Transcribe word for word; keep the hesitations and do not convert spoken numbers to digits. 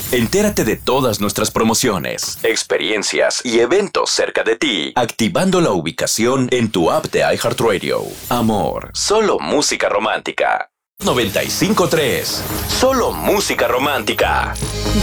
Entérate de todas nuestras promociones, experiencias y eventos cerca de ti, activando la ubicación en tu app de iHeartRadio. Amor, solo música romántica. noventa y cinco punto tres. Solo música romántica.